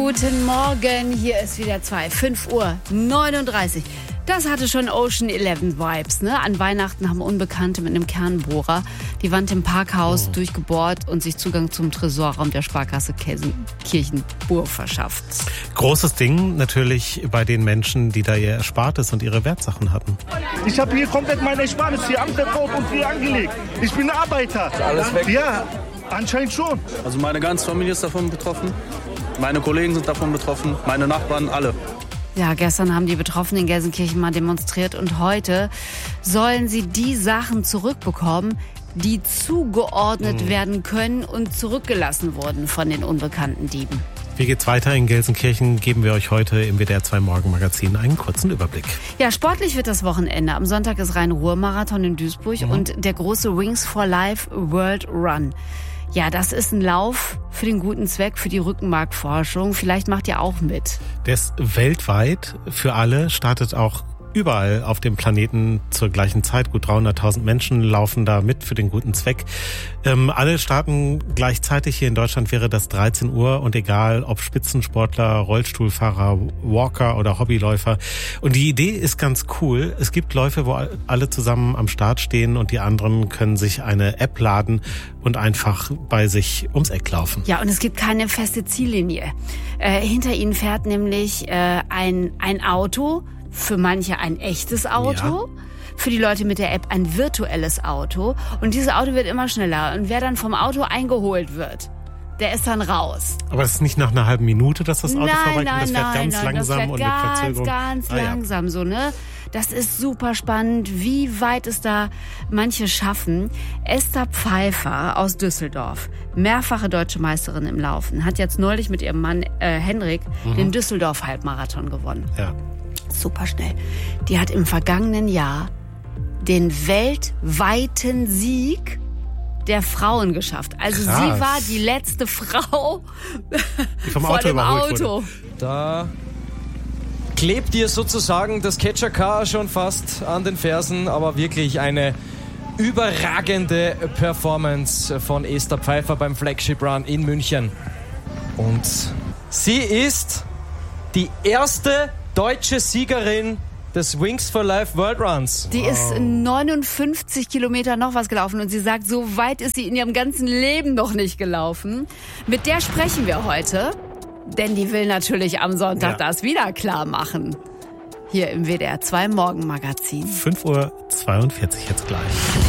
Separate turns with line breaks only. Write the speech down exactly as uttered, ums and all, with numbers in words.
Guten Morgen, hier ist wieder zwei, fünf Uhr neununddreißig. Das hatte schon Ocean elf Vibes, ne? An Weihnachten haben Unbekannte mit einem Kernbohrer die Wand im Parkhaus oh. durchgebohrt und sich Zugang zum Tresorraum der Sparkasse Kirchenburg verschafft.
Großes Ding natürlich bei den Menschen, die da ihr Erspartes und ihre Wertsachen hatten.
Ich habe hier komplett meine Ersparnis hier anverkauft und hier angelegt. Ich bin Arbeiter.
Ist alles weg?
Ja, anscheinend schon.
Also meine ganze Familie ist davon betroffen. Meine Kollegen sind davon betroffen. Meine Nachbarn, alle.
Ja, gestern haben die Betroffenen in Gelsenkirchen mal demonstriert und heute sollen sie die Sachen zurückbekommen, die zugeordnet mhm. werden können und zurückgelassen wurden von den unbekannten Dieben.
Wie geht's weiter in Gelsenkirchen? Geben wir euch heute im W D R zwei Morgenmagazin einen kurzen Überblick.
Ja, sportlich wird das Wochenende. Am Sonntag ist Rhein-Ruhr-Marathon in Duisburg mhm. und der große Wings for Life World Run. Ja, das ist ein Lauf für den guten Zweck, für die Rückenmarkforschung. Vielleicht macht ihr auch mit.
Der ist weltweit für alle, startet auch überall auf dem Planeten zur gleichen Zeit. Gut dreihunderttausend Menschen laufen da mit für den guten Zweck. Ähm, alle starten gleichzeitig. Hier in Deutschland wäre das dreizehn Uhr und egal ob Spitzensportler, Rollstuhlfahrer, Walker oder Hobbyläufer. Und die Idee ist ganz cool. Es gibt Läufe, wo alle zusammen am Start stehen und die anderen können sich eine App laden und einfach bei sich ums Eck laufen.
Ja, und es gibt keine feste Ziellinie. Äh, hinter ihnen fährt nämlich äh, ein, ein Auto, für manche ein echtes Auto, ja. Für die Leute mit der App ein virtuelles Auto. Und dieses Auto wird immer schneller. Und wer dann vom Auto eingeholt wird, der ist dann raus.
Aber es ist nicht nach einer halben Minute, dass das Auto
nein,
vorbeikommt.
Nein,
das fährt
nein,
ganz
nein,
langsam
das fährt
und
ganz,
mit Verzögerung.
ganz
ah,
langsam
ja.
so, ne? Das ist super spannend, wie weit es da manche schaffen. Esther Pfeiffer aus Düsseldorf, mehrfache deutsche Meisterin im Laufen, hat jetzt neulich mit ihrem Mann äh, Henrik mhm. den Düsseldorf-Halbmarathon gewonnen.
Ja.
Super schnell. Die hat im vergangenen Jahr den weltweiten Sieg der Frauen geschafft. Also
Krass.
Sie war die letzte Frau
die vom
vor
Auto
dem
überholt
Auto.
Wurde.
Da klebt ihr sozusagen das Catcher-Car schon fast an den Fersen, aber wirklich eine überragende Performance von Esther Pfeiffer beim Flagship Run in München. Und sie ist die erste deutsche Siegerin des Wings for Life World Runs.
Die wow. ist neunundfünfzig Kilometer noch was gelaufen und sie sagt, so weit ist sie in ihrem ganzen Leben noch nicht gelaufen. Mit der sprechen wir heute, denn die will natürlich am Sonntag ja. das wieder klar machen. Hier im W D R zwei Morgenmagazin.
fünf Uhr zweiundvierzig jetzt gleich.